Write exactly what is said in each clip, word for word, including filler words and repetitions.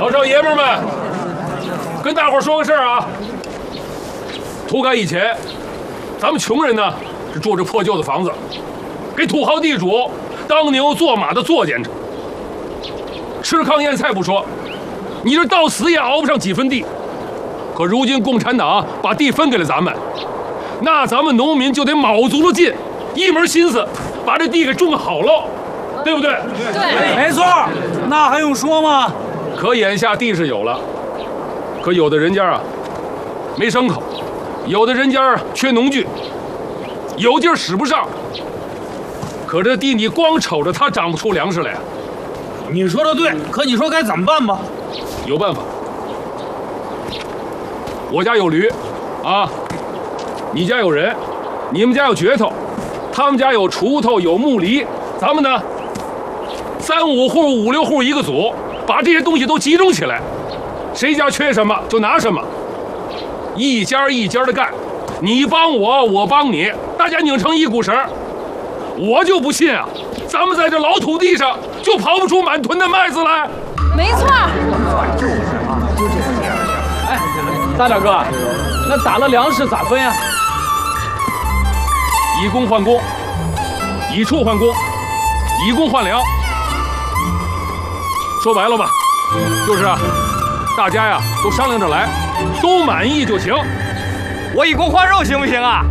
老少爷们们，跟大伙说个事儿啊。土改以前，咱们穷人呢是住着破旧的房子，给土豪地主当牛做马的作践着，吃糠咽菜不说，你这到死也熬不上几分地。可如今共产党把地分给了咱们，那咱们农民就得卯足了劲，一门心思把这地给种好了，对不对？ 对，没错，那还用说吗？ 可眼下地是有了，可有的人家啊没牲口，有的人家缺农具，有地儿使不上。可这地你光瞅着它长不出粮食来。 你说的对，可你说该怎么办吧？ 有办法。我家有驴，啊，你家有人，你们家有镢头，他们家有锄头有木犁，咱们呢，三五户五六户一个组，把这些东西都集中起来，谁家缺什么就拿什么，一家一家的干，你帮我，我帮你，大家拧成一股绳。我就不信啊，咱们在这老土地上就刨不出满囤的麦子来。 没错。 就是啊，就这样。哎，大点哥，那打了粮食咋分呀？ 以工换工，以畜换工，以工换粮。说白了吧，就是啊，大家呀都商量着来，都满意就行。 我以工换肉行不行啊？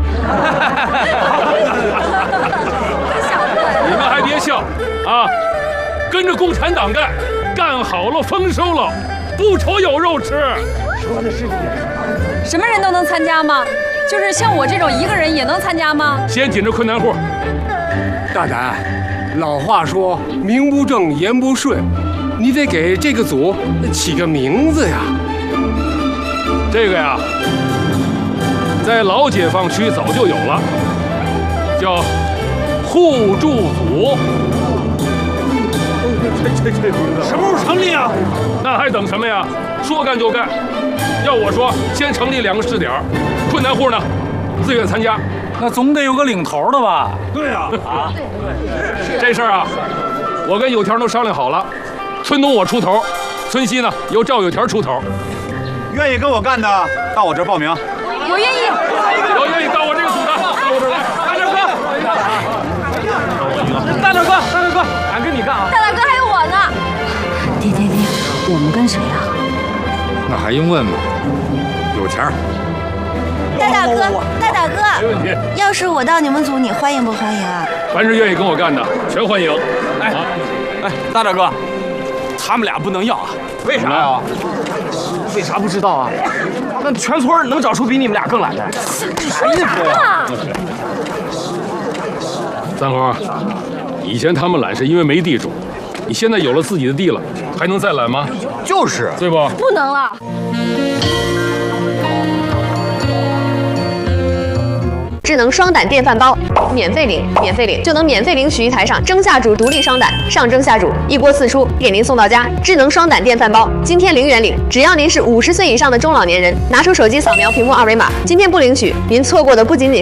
你们还别笑啊，跟着共产党干，干好了丰收了，不愁有肉吃。 说的是你。 什么人都能参加吗？就是像我这种一个人也能参加吗？ 先紧着困难户。 大胆，老话说名不正言不顺，你得给这个组起个名字呀。 这个呀，在老解放区早就有了，叫互助组。 这这这名字什么时候成立啊？ 那还等什么呀？说干就干。要我说，先成立两个试点，困难户呢自愿参加。 那总得有个领头的吧？对呀，啊， 这事儿啊，我跟有条都商量好了，村东我出头，村西呢由赵有条出头。 愿意跟我干的，到我这儿报名。 我愿意。 有愿意到我这个组的，到我这儿来。 大点哥，大点哥，大点哥，俺跟你干啊！ 大大哥还有我呢。 爹爹爹，我们跟谁啊？ 那还用问吗？有钱儿。 大大哥，大大哥， 没问题。 要是我到你们组，你欢迎不欢迎啊？ 凡是愿意跟我干的，全欢迎。 哎，啊、哎，大点哥，他们俩不能要啊？为啥呀？为啥不知道啊？那全村能找出比你们俩更懒的？啥意思呀？ 三猴，以前他们懒是因为没地种，你现在有了自己的地了，还能再懒吗？ 就是， 对不？ 不能了。 智能双胆电饭煲，免费领，免费领就能免费领洗浴台上蒸下煮独立双胆，上蒸下煮，一锅四出，给您送到家。智能双胆电饭煲，今天零元领，只要您是五十岁以上的中老年人，拿出手机扫描屏幕二维码，今天不领取，您错过的不仅仅